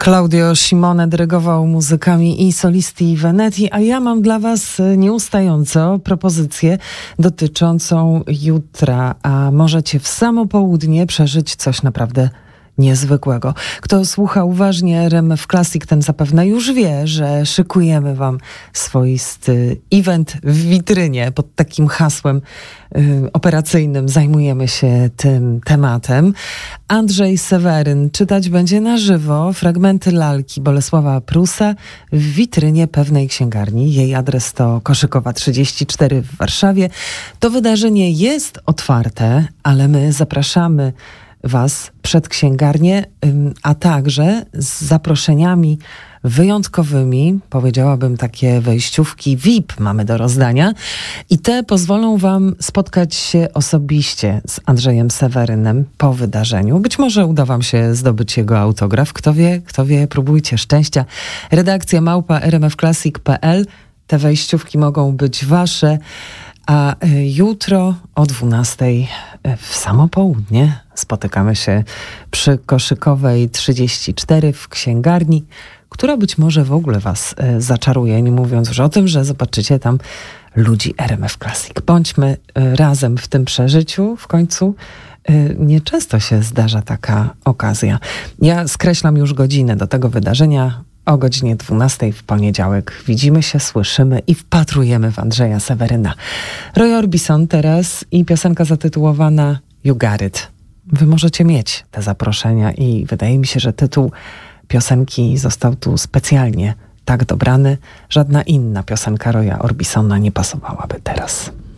Claudio Simone dyrygował muzykami i Solisti Veneti, a ja mam dla was nieustająco propozycję dotyczącą jutra, a możecie w samo południe przeżyć coś naprawdę niezwykłego. Kto słucha uważnie RMF Classic, ten zapewne już wie, że szykujemy wam swoisty event w witrynie pod takim hasłem operacyjnym. Zajmujemy się tym tematem. Andrzej Seweryn czytać będzie na żywo fragmenty lalki Bolesława Prusa w witrynie pewnej księgarni. Jej adres to Koszykowa 34 w Warszawie. To wydarzenie jest otwarte, ale my zapraszamy was przed księgarnię, a także z zaproszeniami wyjątkowymi, powiedziałabym takie wejściówki VIP mamy do rozdania i te pozwolą wam spotkać się osobiście z Andrzejem Sewerynem po wydarzeniu. Być może uda wam się zdobyć jego autograf. Kto wie, próbujcie szczęścia. Redakcja @rmfclassic.pl. Te wejściówki mogą być wasze, a jutro o 12:00 w samo południe spotykamy się przy Koszykowej 34 w księgarni, która być może w ogóle was zaczaruje, nie mówiąc już o tym, że zobaczycie tam ludzi RMF Classic. Bądźmy razem w tym przeżyciu. W końcu nieczęsto się zdarza taka okazja. Ja skreślam już godzinę do tego wydarzenia. O godzinie 12:00 w poniedziałek widzimy się, słyszymy i wpatrujemy w Andrzeja Seweryna. Roy Orbison teraz i piosenka zatytułowana You Got It. Wy możecie mieć te zaproszenia i wydaje mi się, że tytuł piosenki został tu specjalnie tak dobrany. Żadna inna piosenka Roya Orbisona nie pasowałaby teraz.